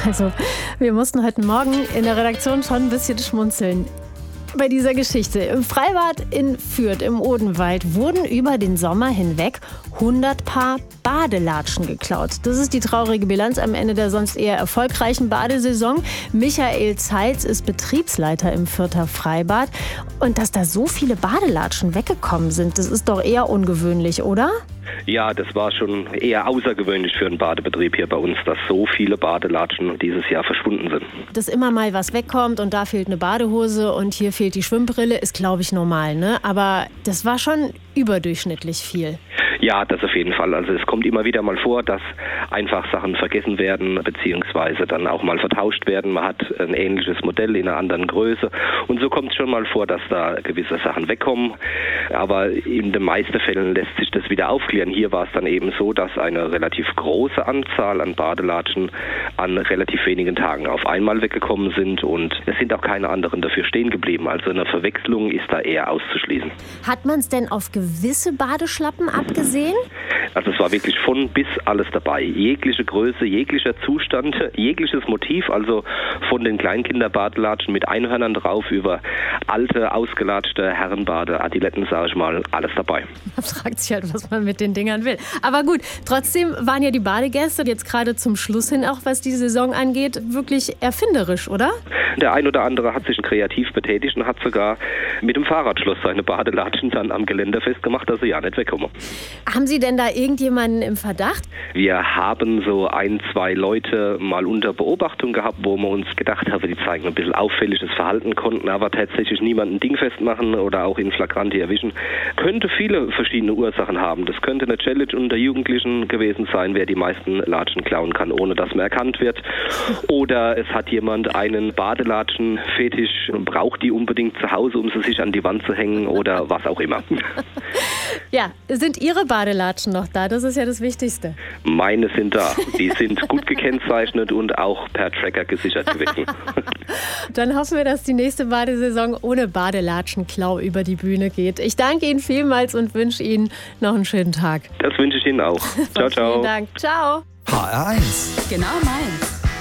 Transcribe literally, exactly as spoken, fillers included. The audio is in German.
Also, wir mussten heute Morgen in der Redaktion schon ein bisschen schmunzeln bei dieser Geschichte. Im Freibad in Fürth im Odenwald wurden über den Sommer hinweg hundert Paar Badelatschen geklaut. Das ist die traurige Bilanz am Ende der sonst eher erfolgreichen Badesaison. Michael Zeitz ist Betriebsleiter im Fürther Freibad. Und dass da so viele Badelatschen weggekommen sind, das ist doch eher ungewöhnlich, oder? Ja, das war schon eher außergewöhnlich für einen Badebetrieb hier bei uns, dass so viele Badelatschen dieses Jahr verschwunden sind. Dass immer mal was wegkommt und da fehlt eine Badehose und hier fehlt die Schwimmbrille, ist, glaube ich, normal, ne? Aber das war schon überdurchschnittlich viel. Ja, das auf jeden Fall. Also es kommt immer wieder mal vor, dass einfach Sachen vergessen werden, beziehungsweise dann auch mal vertauscht werden. Man hat ein ähnliches Modell in einer anderen Größe. Und so kommt es schon mal vor, dass da gewisse Sachen wegkommen. Aber in den meisten Fällen lässt sich das wieder aufklären. Hier war es dann eben so, dass eine relativ große Anzahl an Badelatschen an relativ wenigen Tagen auf einmal weggekommen sind. Und es sind auch keine anderen dafür stehen geblieben. Also eine Verwechslung ist da eher auszuschließen. Hat man es denn auf gewisse Badeschlappen abgesehen? Also es war wirklich von bis alles dabei. Jegliche Größe, jeglicher Zustand, jegliches Motiv, also von den Kleinkinderbadelatschen mit Einhörnern drauf über alte, ausgelatschte Herrenbade, Adiletten, sage ich mal, alles dabei. Man fragt sich halt, was man mit den Dingern will. Aber gut, trotzdem waren ja die Badegäste jetzt gerade zum Schluss hin, auch was die Saison angeht, wirklich erfinderisch, oder? Der ein oder andere hat sich kreativ betätigt und hat sogar mit dem Fahrradschloss seine Badelatschen dann am Geländer festgemacht, dass sie ja nicht wegkommen. Haben Sie denn da irgendjemanden im Verdacht? Wir haben so ein, zwei Leute mal unter Beobachtung gehabt, wo wir uns gedacht haben, die zeigen ein bisschen auffälliges Verhalten, konnten aber tatsächlich niemanden dingfest machen oder auch in Flagranti erwischen. Könnte viele verschiedene Ursachen haben. Das könnte eine Challenge unter Jugendlichen gewesen sein, wer die meisten Latschen klauen kann, ohne dass man erkannt wird. Oder es hat jemand einen Badelatschen-Fetisch und braucht die unbedingt zu Hause, um sie sich an die Wand zu hängen oder was auch immer. Ja, sind Ihre Badelatschen noch da? Das ist ja das Wichtigste. Meine sind da. Die sind gut gekennzeichnet und auch per Tracker gesichert gewesen. Dann hoffen wir, dass die nächste Badesaison ohne Badelatschenklau über die Bühne geht. Ich danke Ihnen vielmals und wünsche Ihnen noch einen schönen Tag. Das wünsche ich Ihnen auch. Ciao, ciao. Vielen Dank. Ciao. H R eins. Genau meins.